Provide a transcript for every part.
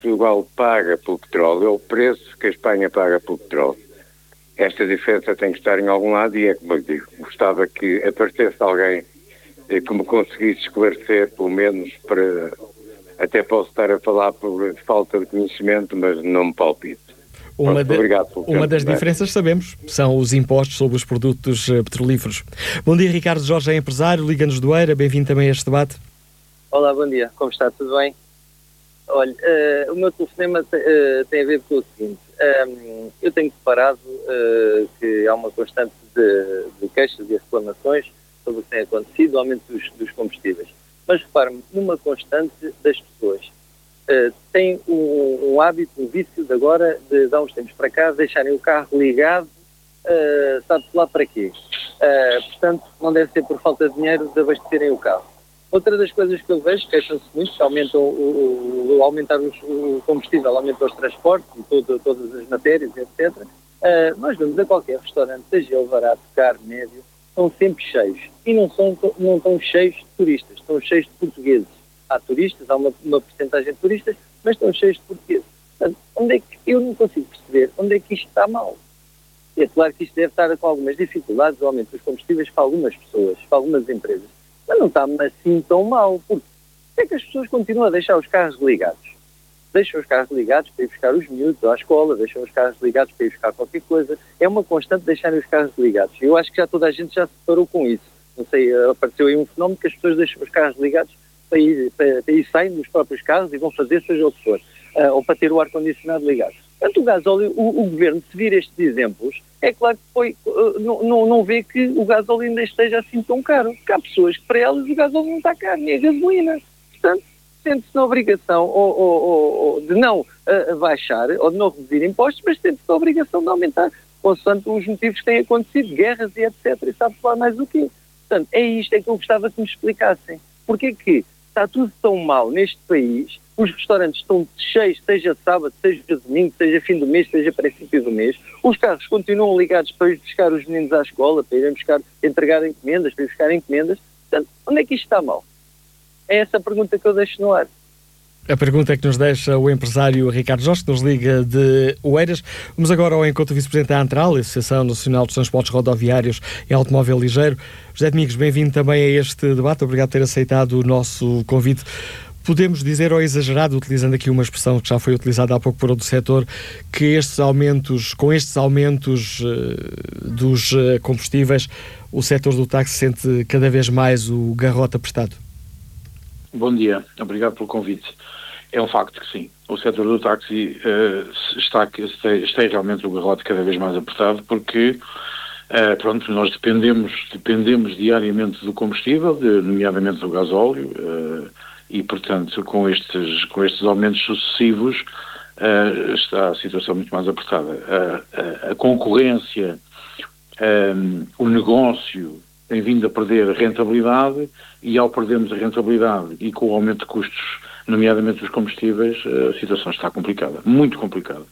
Portugal paga pelo petróleo é o preço que a Espanha paga pelo petróleo. Esta diferença tem que estar em algum lado e é como eu digo, gostava que aparecesse alguém que me conseguisse esclarecer, pelo menos para... Até posso estar a falar por falta de conhecimento, mas não me palpite. Uma das diferenças, sabemos, são os impostos sobre os produtos petrolíferos. Bom dia, Ricardo Jorge, é empresário, Liga-nos do Eira, bem-vindo também a este debate. Olá, bom dia, como está? Tudo bem? Olha, o meu telefonema tem a ver com o seguinte, eu tenho reparado que há uma constante de queixas e reclamações sobre o que tem acontecido, o aumento dos combustíveis. Mas repare-me, numa constante das pessoas. Tem um hábito, um vício de agora, de há uns tempos para cá, deixarem o carro ligado, sabe-se lá para quê? Portanto, não deve ser por falta de dinheiro de abastecerem o carro. Outra das coisas que eu vejo, queixam-se muito, que aumentar o combustível, aumenta os transportes e todas as matérias, etc. Nós vamos a qualquer restaurante, seja ele barato, caro, médio, estão sempre cheios. E não estão cheios de turistas, estão cheios de portugueses. Há turistas, há uma porcentagem de turistas, mas estão cheios de portugueses. Portanto, onde é que eu não consigo perceber onde é que isto está mal? É claro que isto deve estar com algumas dificuldades, o aumento dos combustíveis para algumas pessoas, para algumas empresas. Mas não está assim tão mal, porque é que as pessoas continuam a deixar os carros ligados? Deixam os carros ligados para ir buscar os miúdos à escola, deixam os carros ligados para ir buscar qualquer coisa. É uma constante deixarem os carros ligados. Eu acho que já toda a gente já se deparou com isso. Não sei, apareceu aí um fenómeno que as pessoas deixam os carros ligados para ir saem dos próprios carros e vão fazer seja o que for, ou para ter o ar-condicionado ligado. Portanto, o gasóleo, o governo, se vir estes exemplos, é claro que não vê que o gasóleo ainda esteja assim tão caro. Porque há pessoas que para elas o gasóleo não está caro, nem a gasolina. Portanto, sente-se na obrigação de não baixar ou de não reduzir impostos, mas sente-se na obrigação de aumentar, consoante os motivos que têm acontecido, guerras e etc. E sabe-se lá mais o quê. Portanto, é isto que eu gostava que me explicassem. Porquê que está tudo tão mal neste país, os restaurantes estão cheios, seja sábado, seja domingo, seja fim do mês, seja princípio do mês, os carros continuam ligados para ir buscar os meninos à escola, para irem entregar encomendas, para ir buscar encomendas. Portanto, onde é que isto está mal? É essa a pergunta que eu deixo no ar. A pergunta que nos deixa o empresário Ricardo Jorge, que nos liga de Oeiras. Vamos agora ao encontro do vice-presidente da ANTRAL, Associação Nacional dos Transportes Rodoviários e Automóvel Ligeiro. José Domingos, bem-vindo também a este debate. Obrigado por ter aceitado o nosso convite. Podemos dizer, ou exagerado, utilizando aqui uma expressão que já foi utilizada há pouco por outro setor, que com estes aumentos dos combustíveis, o setor do táxi sente cada vez mais o garrote apertado? Bom dia, obrigado pelo convite. É um facto que sim, o setor do táxi está realmente o garrote cada vez mais apertado, porque nós dependemos diariamente do combustível, nomeadamente do gasóleo, e portanto com estes aumentos sucessivos está a situação muito mais apertada. A concorrência, o negócio tem vindo a perder rentabilidade, e ao perdermos a rentabilidade e com o aumento de custos, nomeadamente dos combustíveis, a situação está complicada, muito complicada.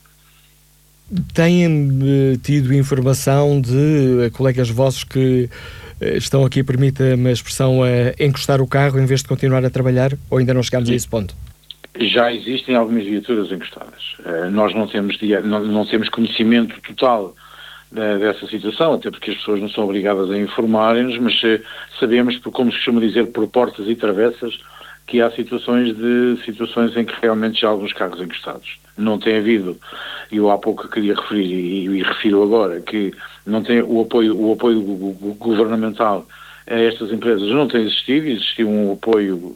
Têm tido informação de colegas vossos que estão aqui, permita-me a expressão, a encostar o carro em vez de continuar a trabalhar, ou ainda não chegámos a esse ponto? Já existem algumas viaturas encostadas. Nós não temos conhecimento total dessa situação, até porque as pessoas não são obrigadas a informarem-nos, mas sabemos, como se costuma dizer, por portas e travessas, que há situações em que realmente já há alguns carros encostados. Não tem havido, e eu há pouco queria referir, e refiro agora, que não tem o apoio governamental a estas empresas não tem existido. Existiu um apoio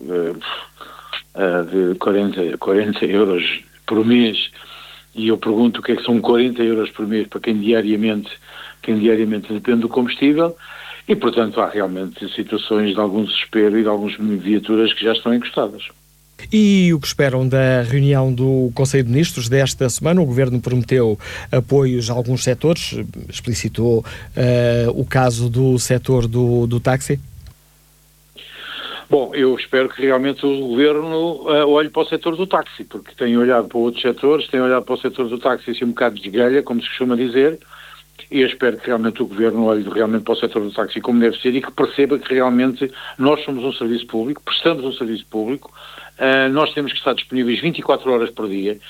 de 40 euros por mês, e eu pergunto o que é que são 40 euros por mês para quem diariamente depende do combustível, e portanto há realmente situações de algum desespero e de algumas viaturas que já estão encostadas. E o que esperam da reunião do Conselho de Ministros desta semana? O Governo prometeu apoios a alguns setores, explicitou o caso do setor do táxi? Bom, eu espero que realmente o Governo olhe para o setor do táxi, porque tem olhado para outros setores, tem olhado para o setor do táxi assim um bocado de esgalha, como se costuma dizer, e eu espero que realmente o Governo olhe realmente para o setor do táxi como deve ser e que perceba que realmente nós somos um serviço público, prestamos um serviço público, nós temos que estar disponíveis 24 horas por dia,